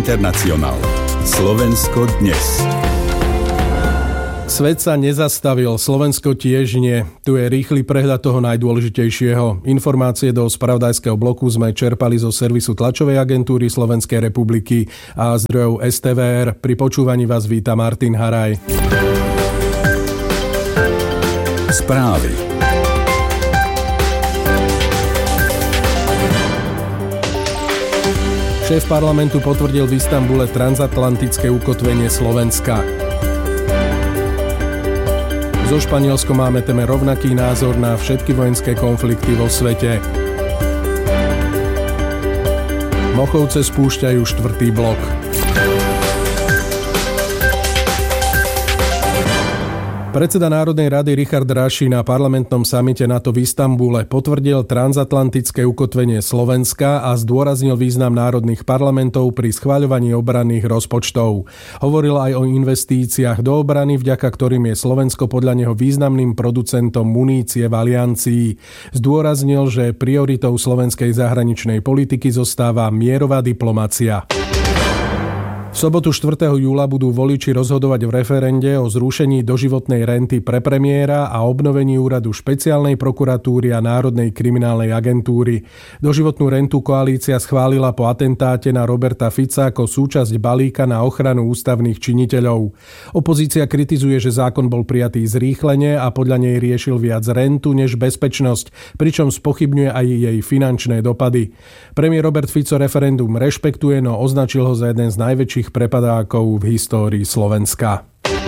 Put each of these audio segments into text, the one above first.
Internacionál. Slovensko dnes. Svet sa nezastavil, Slovensko tiež nie. Tu je rýchly prehľad toho najdôležitejšieho. Informácie do spravodajského bloku sme čerpali zo servisu tlačovej agentúry Slovenskej republiky a zdrojov STVR. Pri počúvaní vás víta Martin Haraj. Správy. Šéf parlamentu potvrdil v Istanbule transatlantické ukotvenie Slovenska. So Španielskom máme téme rovnaký názor na všetky vojenské konflikty vo svete. Mochovce spúšťajú 4. blok. Predseda Národnej rady Richard Raši na parlamentnom samite NATO v Istanbule potvrdil transatlantické ukotvenie Slovenska a zdôraznil význam národných parlamentov pri schvaľovaní obranných rozpočtov. Hovoril aj o investíciách do obrany, vďaka ktorým je Slovensko podľa neho významným producentom munície v aliancii. Zdôraznil, že prioritou slovenskej zahraničnej politiky zostáva mierová diplomacia. V sobotu 4. júla budú voliči rozhodovať v referende o zrušení doživotnej renty pre premiéra a obnovení úradu špeciálnej prokuratúry a Národnej kriminálnej agentúry. Doživotnú rentu koalícia schválila po atentáte na Roberta Fica ako súčasť balíka na ochranu ústavných činiteľov. Opozícia kritizuje, že zákon bol prijatý zrýchlene a podľa nej riešil viac rentu než bezpečnosť, pričom spochybňuje aj jej finančné dopady. Premiér Robert Fico referendum rešpektuje, no označil ho za jeden z najväčších prepadákov v histórii Slovenska.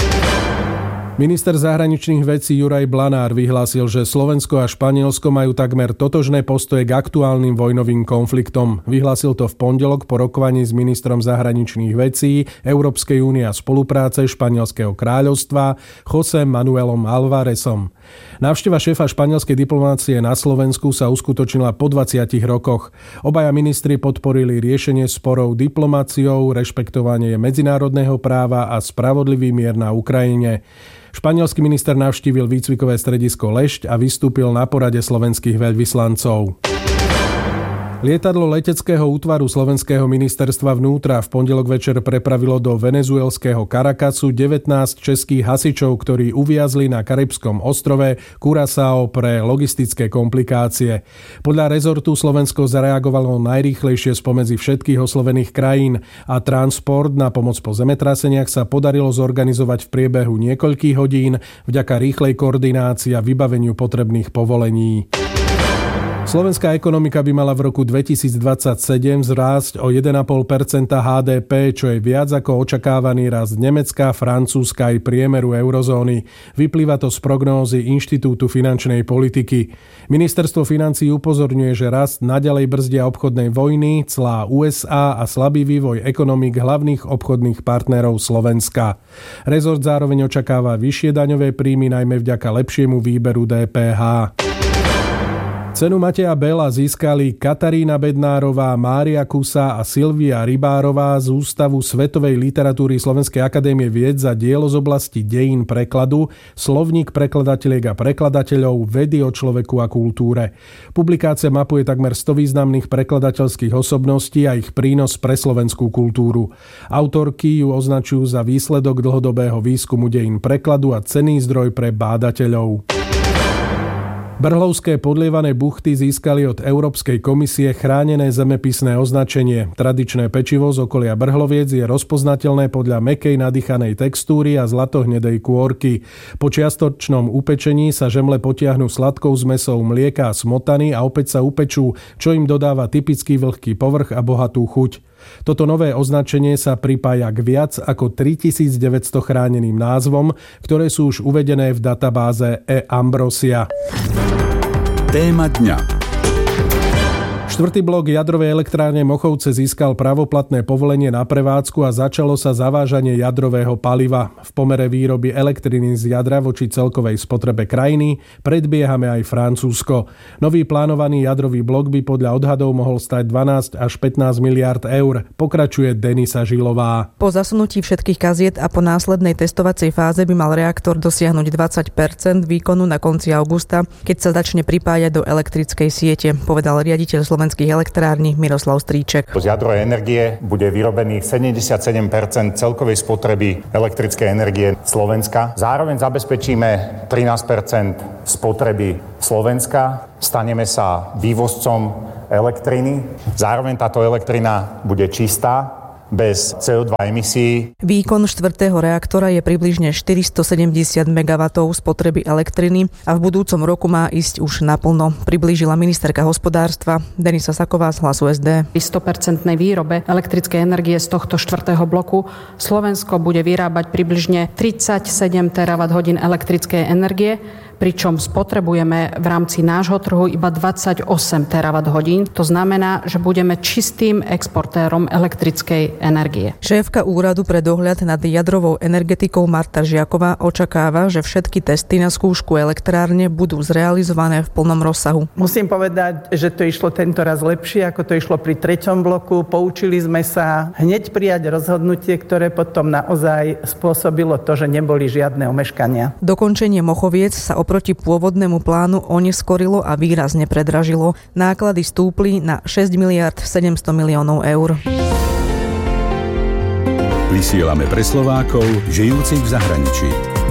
Minister zahraničných vecí Juraj Blanár vyhlásil, že Slovensko a Španielsko majú takmer totožné postoje k aktuálnym vojnovým konfliktom. Vyhlásil to v pondelok po rokovaní s ministrom zahraničných vecí Európskej únie a spolupráce Španielskeho kráľovstva José Manuelom Alvarezom. Návšteva šéfa španielskej diplomácie na Slovensku sa uskutočnila po 20 rokoch. Obaja ministri podporili riešenie sporov diplomáciou, rešpektovanie medzinárodného práva a spravodlivý mier na Ukrajine. Španielský minister navštívil výcvikové stredisko Lešť a vystúpil na porade slovenských veľvyslancov. Lietadlo leteckého útvaru Slovenského ministerstva vnútra v pondelok večer prepravilo do venezuelského Caracasu 19 českých hasičov, ktorí uviazli na karibskom ostrove Curaçao pre logistické komplikácie. Podľa rezortu Slovensko zareagovalo najrýchlejšie spomedzi všetkých oslovených krajín a transport na pomoc po zemetraseniach sa podarilo zorganizovať v priebehu niekoľkých hodín vďaka rýchlej koordinácii a vybaveniu potrebných povolení. Slovenská ekonomika by mala v roku 2027 vzrásť o 1,5% HDP, čo je viac ako očakávaný rast Nemecka, Francúzska aj priemeru eurozóny. Vyplýva to z prognózy Inštitútu finančnej politiky. Ministerstvo financií upozorňuje, že rast naďalej brzdia obchodnej vojny, clá USA a slabý vývoj ekonomík hlavných obchodných partnerov Slovenska. Rezort zároveň očakáva vyššie daňové príjmy, najmä vďaka lepšiemu výberu DPH. Cenu Mateja Bela získali Katarína Bednárová, Mária Kusa a Silvia Rybárová z Ústavu svetovej literatúry Slovenskej akadémie vied za dielo z oblasti dejín prekladu, Slovník prekladateľiek a prekladateľov, vedy o človeku a kultúre. Publikácia mapuje takmer 100 významných prekladateľských osobností a ich prínos pre slovenskú kultúru. Autorky ju označujú za výsledok dlhodobého výskumu dejín prekladu a cenný zdroj pre bádateľov. Brhlovské podlievané buchty získali od Európskej komisie chránené zemepisné označenie. Tradičné pečivo z okolia Brhloviec je rozpoznateľné podľa mäkkej nadýchanej textúry a zlatohnedej kôrky. Po čiastočnom upečení sa žemle potiahnu sladkou zmesou mlieka a smotany a opäť sa upečú, čo im dodáva typický vlhký povrch a bohatú chuť. Toto nové označenie sa pripája k viac ako 3900 chráneným názvom, ktoré sú už uvedené v databáze e-Ambrosia. Téma dňa. 4. blok jadrovej elektrárne Mochovce získal pravoplatné povolenie na prevádzku a začalo sa zavážanie jadrového paliva. V pomere výroby elektriny z jadra voči celkovej spotrebe krajiny predbiehame aj Francúzsko. Nový plánovaný jadrový blok by podľa odhadov mohol stať 12 až 15 miliard eur, pokračuje Denisa Žilová. Po zasunutí všetkých kaziet a po následnej testovacej fáze by mal reaktor dosiahnuť 20% výkonu na konci augusta, keď sa začne pripájať do elektrickej siete, povedal riaditeľ Slovenskej slovenských elektrární Miroslav Stríček. Z jadrovej energie bude vyrobených 77% celkovej spotreby elektrickej energie Slovenska. Zároveň zabezpečíme 13% spotreby Slovenska. Staneme sa vývozcom elektriny. Zároveň táto elektrina bude čistá, bez CO2 emisí. Výkon 4. reaktora je približne 470 MW spotreby elektriny a v budúcom roku má ísť už naplno, priblížila ministerka hospodárstva Denisa Saková z Hlasu SD. Pri 100% výrobe elektrickej energie z tohto 4. bloku Slovensko bude vyrábať približne 37 TWh elektrickej energie, pričom spotrebujeme v rámci nášho trhu iba 28 TWh. To znamená, že budeme čistým exportérom elektrickej energie. Šéfka úradu pre dohľad nad jadrovou energetikou Marta Žiaková očakáva, že všetky testy na skúšku elektrárne budú zrealizované v plnom rozsahu. Musím povedať, že to išlo tento raz lepšie, ako to išlo pri 3. bloku. Poučili sme sa hneď prijať rozhodnutie, ktoré potom naozaj spôsobilo to, že neboli žiadne omeškania. Dokončenie Mochoviec sa oproti pôvodnému plánu oneskorilo a výrazne predražilo. Náklady stúpli na 6 miliard 700 miliónov eur. Vysielame pre Slovákov žijúcich v zahraničí.